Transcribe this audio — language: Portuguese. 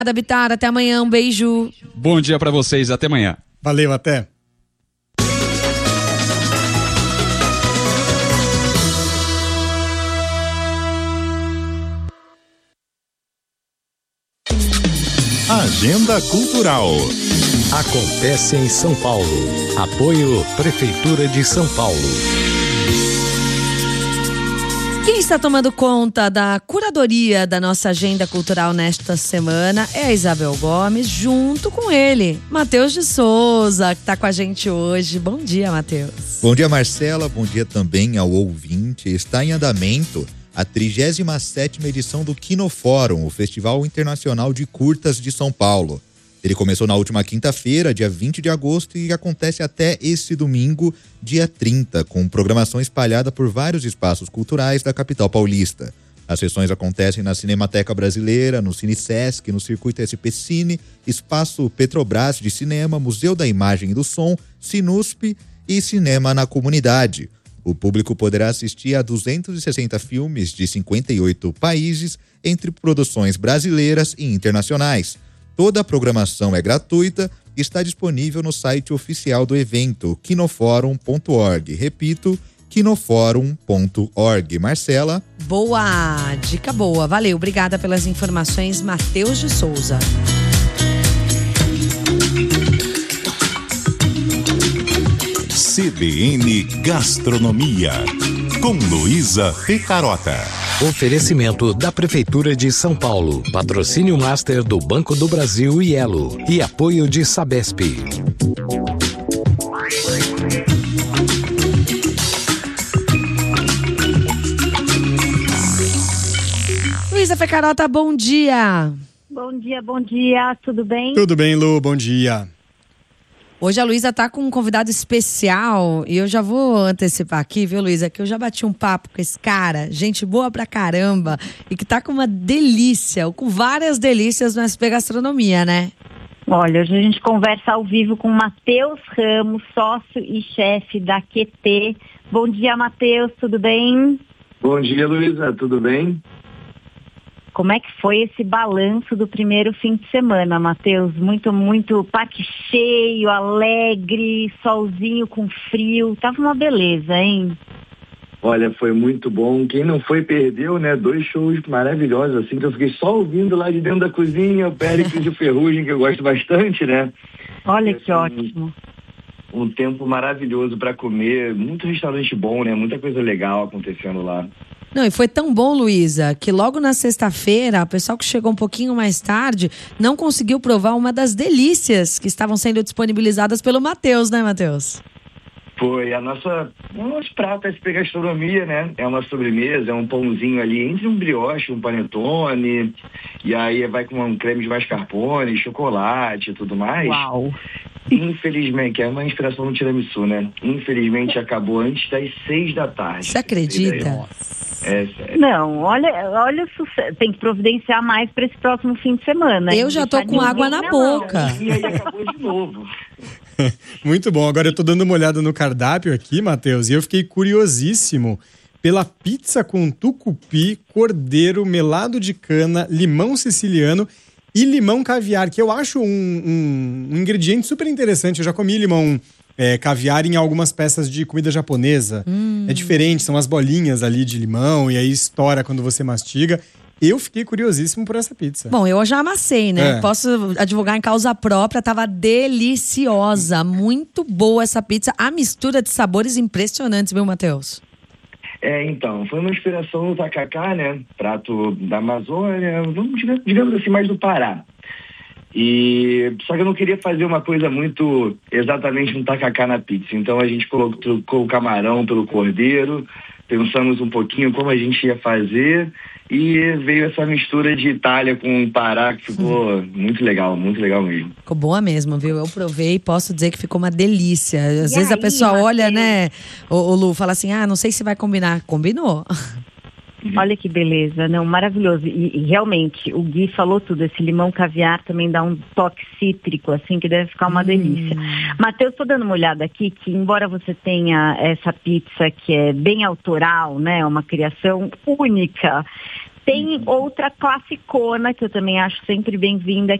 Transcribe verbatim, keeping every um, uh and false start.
Bittar, até amanhã, um beijo. Bom dia pra vocês, até amanhã. Valeu, até. Agenda Cultural. Acontece em São Paulo. Apoio Prefeitura de São Paulo. Quem está tomando conta da curadoria da nossa agenda cultural nesta semana é a Isabel Gomes, junto com ele, Matheus de Souza, que está com a gente hoje. Bom dia, Matheus. Bom dia, Marcela. Bom dia também ao ouvinte. Está em andamento a trigésima sétima edição do Kinofórum, o Festival Internacional de Curtas de São Paulo. Ele começou na última quinta-feira, dia vinte de agosto, e acontece até esse domingo, dia trinta, com programação espalhada por vários espaços culturais da capital paulista. As sessões acontecem na Cinemateca Brasileira, no Cine Sesc, no Circuito S P Cine, Espaço Petrobras de Cinema, Museu da Imagem e do Som, Sinusp e Cinema na Comunidade. O público poderá assistir a duzentos e sessenta filmes de cinquenta e oito países, entre produções brasileiras e internacionais. Toda a programação é gratuita e está disponível no site oficial do evento, kinoforum ponto org. Repito, kinoforum ponto org. Marcela? Boa, dica boa. Valeu, obrigada pelas informações, Matheus de Souza. C B N Gastronomia, com Luísa Ficarota. Oferecimento da Prefeitura de São Paulo. Patrocínio Master do Banco do Brasil e Elo. E apoio de Sabesp. Luísa Ficarota, bom dia. Bom dia, bom dia. Tudo bem? Tudo bem, Lu. Bom dia. Hoje a Luísa tá com um convidado especial e eu já vou antecipar aqui, viu, Luísa, que eu já bati um papo com esse cara, gente boa pra caramba, e que tá com uma delícia, ou com várias delícias no S P Gastronomia, né? Olha, hoje a gente conversa ao vivo com Matheus Ramos, sócio e chefe da Q T. Bom dia, Matheus, tudo bem? Bom dia, Luísa, tudo bem? Como é que foi esse balanço do primeiro fim de semana, Matheus? Muito, muito parque cheio, alegre, solzinho com frio. Tava uma beleza, hein? Olha, foi muito bom. Quem não foi, perdeu, né? Dois shows maravilhosos, assim, que eu fiquei só ouvindo lá de dentro da cozinha, o Péricles e o Ferrugem, que eu gosto bastante, né? Olha que assim, ótimo. Um tempo maravilhoso para comer, muito restaurante bom, né? Muita coisa legal acontecendo lá. Não, e foi tão bom, Luísa, que logo na sexta-feira, o pessoal que chegou um pouquinho mais tarde não conseguiu provar uma das delícias que estavam sendo disponibilizadas pelo Matheus, né, Matheus? Foi a nossa, o nosso prato S P Gastronomia, né? É uma sobremesa, é um pãozinho ali entre um brioche, um panetone, e aí vai com um creme de mascarpone, chocolate e tudo mais. Uau! Infelizmente, que é uma inspiração no tiramisu, né? Infelizmente acabou antes das seis da tarde. Você acredita? É sério. Não, olha, olha o sucesso. Tem que providenciar mais para esse próximo fim de semana. Eu já tô com água na boca. E aí acabou de novo. Muito bom. Agora eu tô dando uma olhada no cardápio aqui, Matheus, e eu fiquei curiosíssimo pela pizza com tucupi, cordeiro, melado de cana, limão siciliano e limão caviar, que eu acho um, um, um ingrediente super interessante. Eu já comi limão é, caviar em algumas peças de comida japonesa. Hum. É diferente, são as bolinhas ali de limão e aí estoura quando você mastiga. Eu fiquei curiosíssimo por essa pizza. Bom, eu já amassei, né? É. Posso advogar em causa própria, tava deliciosa. Muito boa essa pizza. A mistura de sabores impressionantes, viu, Matheus? É, então, foi uma inspiração no tacacá, né? Prato da Amazônia, vamos, digamos assim, mais do Pará. E só que eu não queria fazer uma coisa muito exatamente um tacacá na pizza. Então a gente colocou, colocou o camarão pelo cordeiro, pensamos um pouquinho como a gente ia fazer e veio essa mistura de Itália com Pará que ficou hum. muito legal, muito legal mesmo. Ficou boa mesmo, viu? Eu provei e posso dizer que ficou uma delícia. Às e vezes aí, a pessoa Matheus? olha, né, o, o Lu, fala assim, ah, não sei se vai combinar. Combinou. Olha que beleza, não, maravilhoso. E, e realmente, o Gui falou tudo, esse limão caviar também dá um toque cítrico, assim, que deve ficar uma hum. delícia. Matheus, tô dando uma olhada aqui, que embora você tenha essa pizza que é bem autoral, né, uma criação única, Tem outra classicona, que eu também acho sempre bem-vinda,